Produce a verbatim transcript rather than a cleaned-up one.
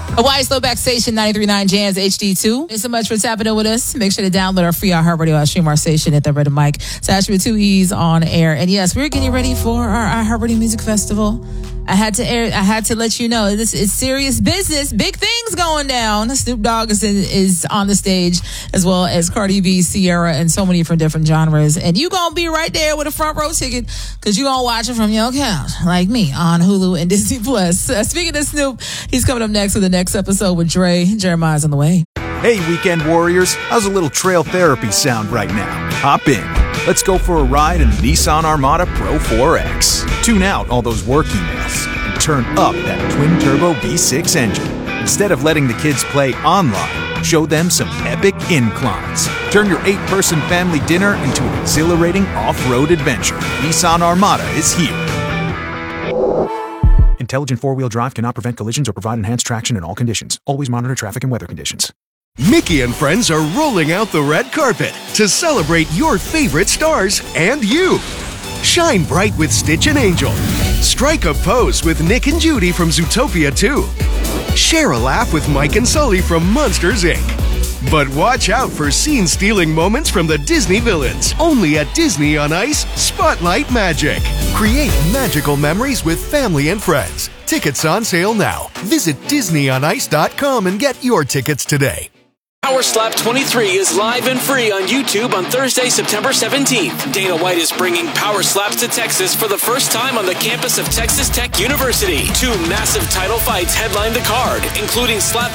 Hawaii Slowback Station, ninety-three point nine Jams H D two. Thanks so much for tapping in with us. Make sure to download our free iHeartRadio app, stream our station at the Rhythm Mic. It's actually with two E's on air. And yes, we're getting ready for our iHeartRadio Music Festival. I had to air, I had to let you know this is serious business. Big things going down. Snoop Dogg is, is on the stage, as well as Cardi B, Sierra, and so many from different genres. And you gonna be right there with a front row ticket because you gonna watch it from your couch, like me, on Hulu and Disney Plus. Uh, speaking of Snoop, he's coming up next with the next episode with Dre. Jeremiah's on the way. Hey, weekend warriors, how's a little trail therapy sound right now? Hop in. Let's go for a ride in the Nissan Armada Pro four X. Tune out all those work emails and turn up that twin-turbo V six engine. Instead of letting the kids play online, show them some epic inclines. Turn your eight-person family dinner into an exhilarating off-road adventure. Nissan Armada is here. Intelligent four-wheel drive cannot prevent collisions or provide enhanced traction in all conditions. Always monitor traffic and weather conditions. Mickey and friends are rolling out the red carpet to celebrate your favorite stars and you. Shine bright with Stitch and Angel. Strike a pose with Nick and Judy from Zootopia two. Share a laugh with Mike and Sully from Monsters, Incorporated. But watch out for scene-stealing moments from the Disney villains. Only at Disney on Ice Spotlight Magic. Create magical memories with family and friends. Tickets on sale now. Visit Disney on Ice dot com and get your tickets today. Power Slap twenty-three is live and free on YouTube on Thursday, September seventeenth. Dana White is bringing Power Slaps to Texas for the first time on the campus of Texas Tech University. Two massive title fights headline the card, including Slap